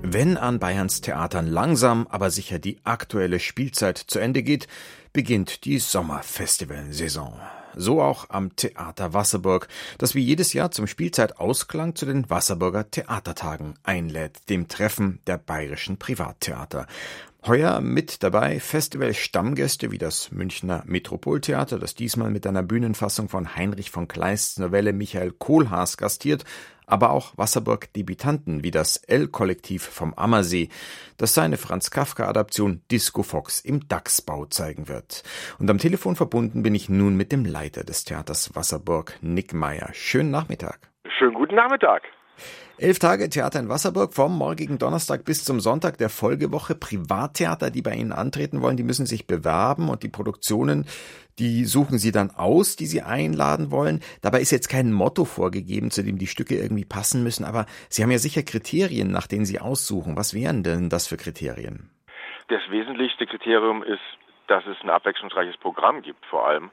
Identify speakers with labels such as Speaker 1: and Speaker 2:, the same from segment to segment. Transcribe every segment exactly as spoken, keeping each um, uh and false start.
Speaker 1: Wenn an Bayerns Theatern langsam, aber sicher die aktuelle Spielzeit zu Ende geht, beginnt die Sommerfestivalsaison. So auch am Theater Wasserburg, das wie jedes Jahr zum Spielzeitausklang zu den Wasserburger Theatertagen einlädt, dem Treffen der bayerischen Privattheater. Heuer mit dabei Festival-Stammgäste wie das Münchner Metropoltheater, das diesmal mit einer Bühnenfassung von Heinrich von Kleists Novelle Michael Kohlhaas gastiert, aber auch Wasserburg-Debütanten wie das L-Kollektiv vom Ammersee, das seine Franz-Kafka-Adaption Disco Fox im Dachsbau zeigen wird. Und am Telefon verbunden bin ich nun mit dem Leiter des Theaters Wasserburg, Nick Meyer. Schönen Nachmittag.
Speaker 2: Schönen guten Nachmittag.
Speaker 1: Elf Tage Theater in Wasserburg, vom morgigen Donnerstag bis zum Sonntag der Folgewoche. Privattheater, die bei Ihnen antreten wollen, die müssen sich bewerben und die Produktionen, die suchen Sie dann aus, die Sie einladen wollen. Dabei ist jetzt kein Motto vorgegeben, zu dem die Stücke irgendwie passen müssen, aber Sie haben ja sicher Kriterien, nach denen Sie aussuchen. Was wären denn das für Kriterien?
Speaker 2: Das wesentlichste Kriterium ist, dass es ein abwechslungsreiches Programm gibt, vor allem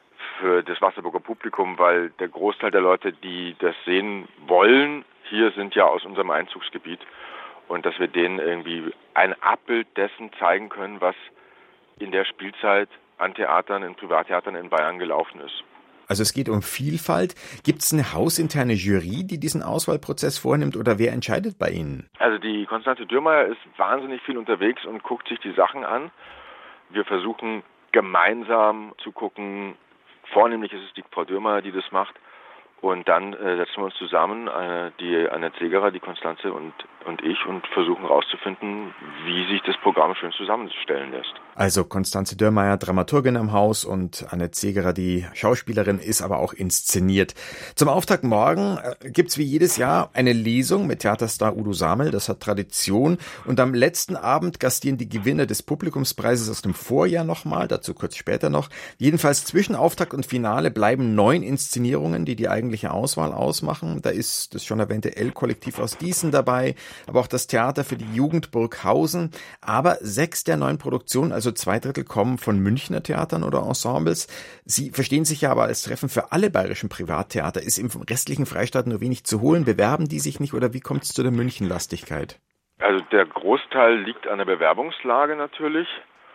Speaker 2: für das Wasserburger Publikum, weil der Großteil der Leute, die das sehen wollen, hier sind ja aus unserem Einzugsgebiet, und dass wir denen irgendwie ein Abbild dessen zeigen können, was in der Spielzeit an Theatern, in Privattheatern in Bayern gelaufen ist.
Speaker 1: Also es geht um Vielfalt. Gibt es eine hausinterne Jury, die diesen Auswahlprozess vornimmt, oder wer entscheidet bei Ihnen?
Speaker 2: Also die Konstanze Dürrmeier ist wahnsinnig viel unterwegs und guckt sich die Sachen an. Wir versuchen gemeinsam zu gucken, vornehmlich ist es die Frau Dürrmeier, die das macht. Und dann äh, setzen wir uns zusammen, äh, die Annette Segerer, die Konstanze und, und ich, und versuchen herauszufinden, wie sich das Programm schön zusammenstellen lässt.
Speaker 1: Also Konstanze Dürrmeier, Dramaturgin am Haus, und Annette Segerer, die Schauspielerin, ist aber auch inszeniert. Zum Auftakt morgen äh, gibt's wie jedes Jahr eine Lesung mit Theaterstar Udo Samel, das hat Tradition. Und am letzten Abend gastieren die Gewinner des Publikumspreises aus dem Vorjahr nochmal, dazu kurz später noch. Jedenfalls zwischen Auftakt und Finale bleiben neun Inszenierungen, die die eigentliche Auswahl ausmachen. Da ist das schon erwähnte L-Kollektiv aus Gießen dabei, aber auch das Theater für die Jugend Burghausen. Aber sechs der neun Produktionen, also zwei Drittel, kommen von Münchner Theatern oder Ensembles. Sie verstehen sich ja aber als Treffen für alle bayerischen Privattheater. Ist im restlichen Freistaat nur wenig zu holen? Bewerben die sich nicht, oder wie kommt es zu der Münchenlastigkeit?
Speaker 2: Also der Großteil liegt an der Bewerbungslage natürlich.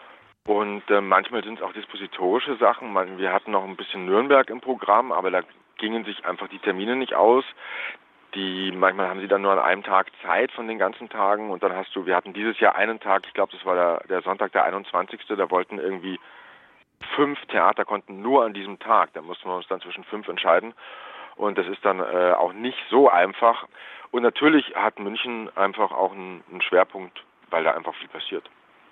Speaker 2: Und äh, manchmal sind es auch dispositorische Sachen. Man, wir hatten noch ein bisschen Nürnberg im Programm, aber da gingen sich einfach die Termine nicht aus. Die, manchmal haben sie dann nur an einem Tag Zeit von den ganzen Tagen, und dann hast du, wir hatten dieses Jahr einen Tag, ich glaube, das war der, der Sonntag, der einundzwanzigste, da wollten irgendwie fünf Theater konnten nur an diesem Tag, da mussten wir uns dann zwischen fünf entscheiden, und das ist dann äh, auch nicht so einfach. Und natürlich hat München einfach auch einen, einen Schwerpunkt, weil da einfach viel passiert.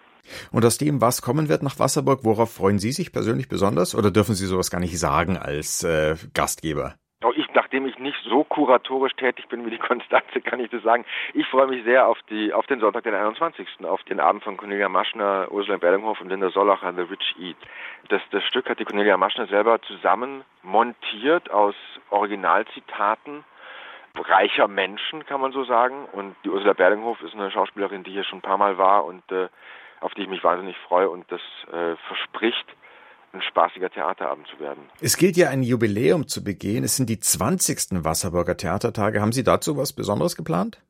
Speaker 1: Und aus dem, was kommen wird nach Wasserburg, worauf freuen Sie sich persönlich besonders, oder dürfen Sie sowas gar nicht sagen als äh, Gastgeber?
Speaker 2: Auch ich, nachdem ich nicht so kuratorisch tätig bin wie die Konstanze, kann ich das sagen. Ich freue mich sehr auf die auf den Sonntag, den einundzwanzigsten, auf den Abend von Cornelia Maschner, Ursula Bellinghoff und Linda Sollacher, The Rich Eat. Das, das Stück hat die Cornelia Maschner selber zusammen montiert aus Originalzitaten reicher Menschen, kann man so sagen. Und die Ursula Bellinghoff ist eine Schauspielerin, die hier schon ein paar Mal war und äh, auf die ich mich wahnsinnig freue, und das äh, verspricht, ein spaßiger Theaterabend zu werden.
Speaker 1: Es gilt ja ein Jubiläum zu begehen. Es sind die zwanzigsten Wasserburger Theatertage. Haben Sie dazu was Besonderes geplant?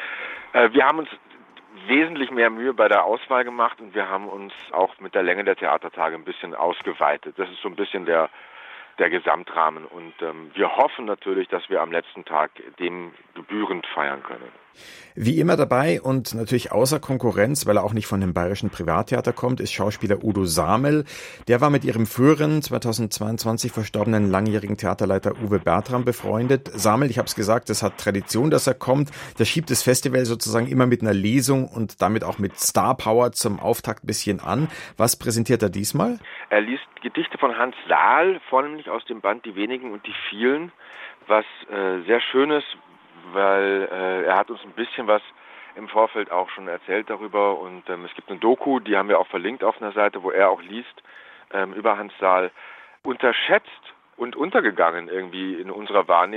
Speaker 2: Äh, wir haben uns wesentlich mehr Mühe bei der Auswahl gemacht, und wir haben uns auch mit der Länge der Theatertage ein bisschen ausgeweitet. Das ist so ein bisschen der der Gesamtrahmen, und ähm, wir hoffen natürlich, dass wir am letzten Tag dem gebührend feiern können.
Speaker 1: Wie immer dabei und natürlich außer Konkurrenz, weil er auch nicht von dem Bayerischen Privattheater kommt, ist Schauspieler Udo Samel. Der war mit ihrem früheren, zweitausendzweiundzwanzig verstorbenen langjährigen Theaterleiter Uwe Bertram befreundet. Samel, ich habe es gesagt, das hat Tradition, dass er kommt. Der schiebt das Festival sozusagen immer mit einer Lesung und damit auch mit Star Power zum Auftakt ein bisschen an. Was präsentiert er diesmal?
Speaker 2: Er liest Gedichte von Hans Saal, vornehmlich aus dem Band Die Wenigen und die Vielen, was äh, sehr schön ist, weil äh, er hat uns ein bisschen was im Vorfeld auch schon erzählt darüber, und ähm, es gibt eine Doku, die haben wir auch verlinkt auf einer Seite, wo er auch liest ähm, über Hans Saal. Unterschätzt und untergegangen irgendwie in unserer Wahrnehmung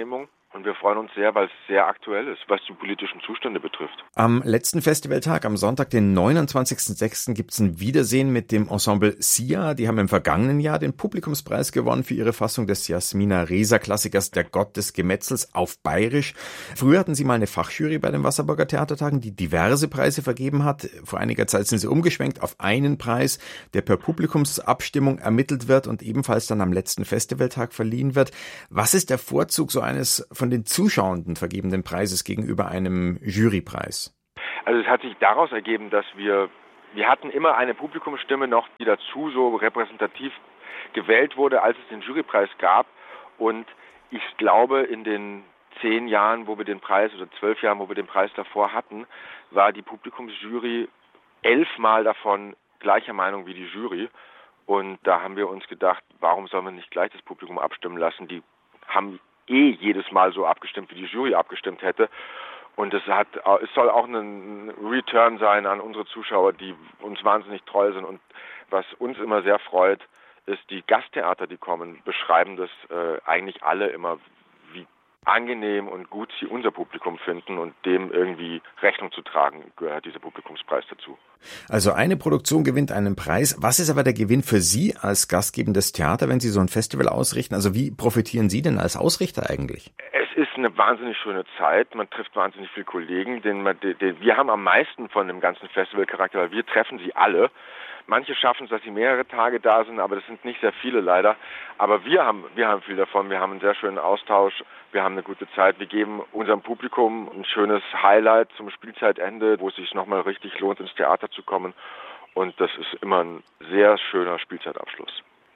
Speaker 2: Und wir freuen uns sehr, weil es sehr aktuell ist, was die politischen Zustände betrifft.
Speaker 1: Am letzten Festivaltag, am Sonntag, den neunundzwanzigsten sechsten gibt es ein Wiedersehen mit dem Ensemble Sia. Die haben im vergangenen Jahr den Publikumspreis gewonnen für ihre Fassung des Jasmina Reza-Klassikers Der Gott des Gemetzels auf Bayerisch. Früher hatten sie mal eine Fachjury bei den Wasserburger Theatertagen, die diverse Preise vergeben hat. Vor einiger Zeit sind sie umgeschwenkt auf einen Preis, der per Publikumsabstimmung ermittelt wird und ebenfalls dann am letzten Festivaltag verliehen wird. Was ist der Vorzug so eines von den Zuschauenden vergebenen Preises gegenüber einem Jurypreis?
Speaker 2: Also es hat sich daraus ergeben, dass wir, wir hatten immer eine Publikumsstimme noch, die dazu so repräsentativ gewählt wurde, als es den Jurypreis gab. Und ich glaube, in den zehn Jahren, wo wir den Preis, oder zwölf Jahren, wo wir den Preis davor hatten, war die Publikumsjury elfmal davon gleicher Meinung wie die Jury. Und da haben wir uns gedacht, warum soll man nicht gleich das Publikum abstimmen lassen? Die haben eh jedes Mal so abgestimmt, wie die Jury abgestimmt hätte. Und es hat, es soll auch ein Return sein an unsere Zuschauer, die uns wahnsinnig treu sind. Und was uns immer sehr freut, ist, die Gasttheater, die kommen, beschreiben das äh, eigentlich alle immer, wie angenehm und gut sie unser Publikum finden, und dem irgendwie Rechnung zu tragen, gehört dieser Publikumspreis dazu.
Speaker 1: Also eine Produktion gewinnt einen Preis. Was ist aber der Gewinn für Sie als gastgebendes Theater, wenn Sie so ein Festival ausrichten? Also wie profitieren Sie denn als Ausrichter eigentlich?
Speaker 2: Es ist eine wahnsinnig schöne Zeit. Man trifft wahnsinnig viele Kollegen. Den, den, den, wir haben am meisten von dem ganzen Festivalcharakter, weil wir treffen sie alle. Manche schaffen es, dass sie mehrere Tage da sind, aber das sind nicht sehr viele leider. Aber wir haben, wir haben viel davon. Wir haben einen sehr schönen Austausch. Wir haben eine gute Zeit. Wir geben unserem Publikum ein schönes Highlight zum Spielzeitende, wo es sich nochmal richtig lohnt, ins Theater zu kommen. Und das ist immer ein sehr schöner Spielzeitabschluss.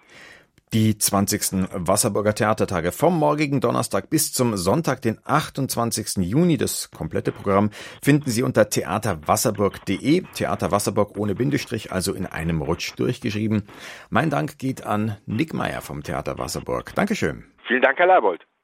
Speaker 1: Die zwanzigsten Wasserburger Theatertage vom morgigen Donnerstag bis zum Sonntag, den achtundzwanzigsten Juni. Das komplette Programm finden Sie unter theaterwasserburg punkt de. Theater Wasserburg ohne Bindestrich, also in einem Rutsch durchgeschrieben. Mein Dank geht an Nick Meyer vom Theater Wasserburg. Dankeschön.
Speaker 2: Vielen Dank, Herr Leibold.